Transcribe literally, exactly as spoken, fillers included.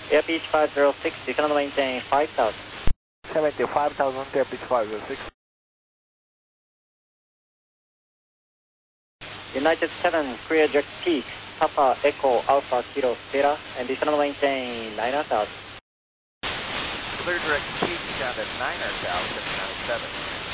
Airbeach five zero six, descend and maintain five thousand. seventy-five thousand, Airbeach five zero six. United seven, clear Jack Peak, Papa Echo Alpha Kilo Sierra, and descend and maintain nine thousand. Clear direct peak down to niner thousand, nine seven.